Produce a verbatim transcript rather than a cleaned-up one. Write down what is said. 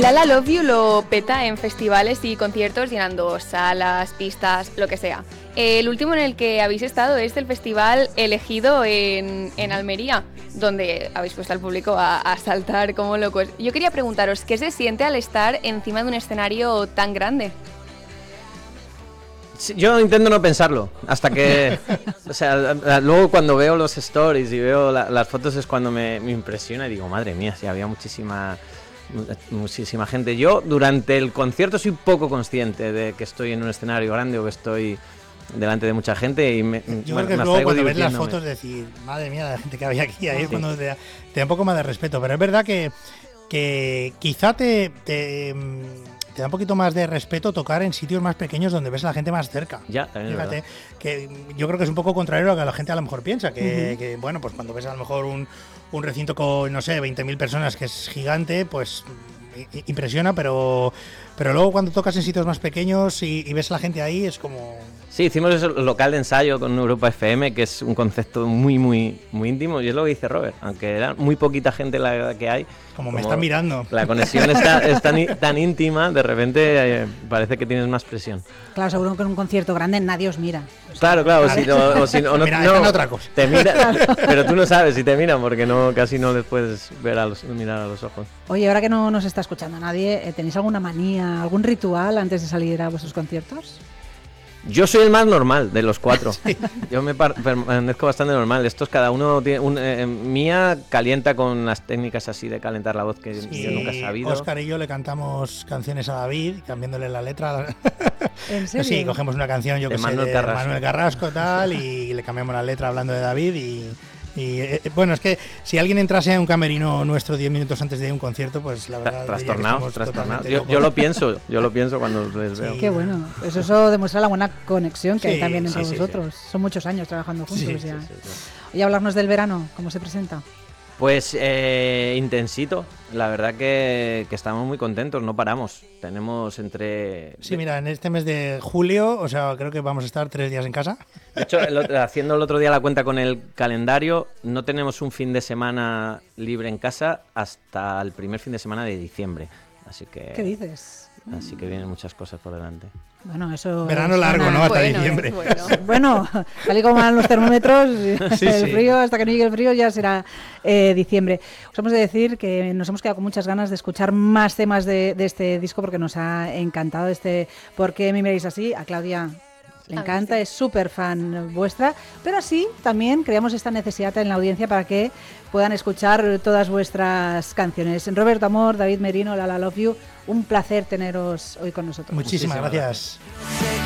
Lala Love You lo peta en festivales y conciertos, llenando salas, pistas, lo que sea. El último en el que habéis estado es el festival elegido en, en Almería, donde habéis puesto al público a, a saltar como locos. Yo quería preguntaros, ¿qué se siente al estar encima de un escenario tan grande? Sí, yo intento no pensarlo, hasta que... o sea, luego cuando veo los stories y veo la, las fotos es cuando me, me impresiona y digo, madre mía, sí, había muchísima... muchísima gente. Yo durante el concierto soy poco consciente de que estoy en un escenario grande o que estoy delante de mucha gente y me, yo bueno, creo que me luego cuando ves las fotos decir, madre mía, la gente que había aquí, ahí sí. Es cuando te da, te da un poco más de respeto, pero es verdad que, que quizá te, te, te da un poquito más de respeto tocar en sitios más pequeños donde ves a la gente más cerca. Ya, también. Fíjate, que yo creo que es un poco contrario a lo que la gente a lo mejor piensa, que, uh-huh. que bueno, pues cuando ves a lo mejor un, un recinto con, no sé, veinte mil personas que es gigante, pues impresiona, pero pero luego cuando tocas en sitios más pequeños y, y ves a la gente ahí es como... Sí, hicimos eso, local de ensayo con Europa F M, que es un concepto muy, muy, muy íntimo, y es lo que dice Robert, aunque era muy poquita gente la que hay. Como, como me están mirando. La conexión está, es tan, tan íntima, de repente eh, parece que tienes más presión. Claro, seguro que en un concierto grande nadie os mira. O sea, claro, claro, ¿vale? si no, o si no, no, mira, no otra cosa. Te mira, pero tú no sabes si te miran porque no, casi no les puedes ver a los, mirar a los ojos. Oye, ahora que no nos está escuchando nadie, ¿tenéis alguna manía, algún ritual antes de salir a vuestros conciertos? Yo soy el más normal de los cuatro. Sí. Yo me par- permanezco bastante normal. Estos cada uno tiene un, eh, Mía calienta con las técnicas así de calentar la voz que sí, yo nunca he sabido. Óscar y yo le cantamos canciones a David, cambiándole la letra. ¿En serio? Sí, cogemos una canción, yo de que Manuel sé, de Carrasco. Manuel Carrasco tal, y le cambiamos la letra hablando de David y... Y eh, bueno, es que si alguien entrase a un camerino nuestro diez minutos antes de un concierto, pues la verdad... Trastornado, trastornado. Yo, yo lo pienso, yo lo pienso cuando les veo. Sí. Qué bueno, eso, eso demuestra la buena conexión que sí, hay también entre sí, vosotros. Sí, sí. Son muchos años trabajando juntos sí, ya. Sí, sí, sí. Y hablarnos del verano, ¿cómo se presenta? Pues eh, intensito, la verdad que, que estamos muy contentos, no paramos, tenemos entre... Sí, mira, en este mes de julio, o sea, creo que vamos a estar tres días en casa. De hecho, el otro, haciendo el otro día la cuenta con el calendario, no tenemos un fin de semana libre en casa hasta el primer fin de semana de diciembre, así que... ¿Qué dices? Así que vienen muchas cosas por delante. Bueno, eso... Verano largo, ¿no? Hasta bueno, diciembre. Bueno, bueno, tal y como van los termómetros, sí, el sí. frío, hasta que no llegue el frío ya será eh, diciembre. Os hemos de decir que nos hemos quedado con muchas ganas de escuchar más temas de, de este disco porque nos ha encantado este ¿Por qué me miráis así? A Claudia le encanta, es súper fan vuestra, pero así también creamos esta necesidad en la audiencia para que puedan escuchar todas vuestras canciones. Roberto Amor, David Merino, Lala Love You, un placer teneros hoy con nosotros. Muchísimas, Muchísimas gracias. gracias.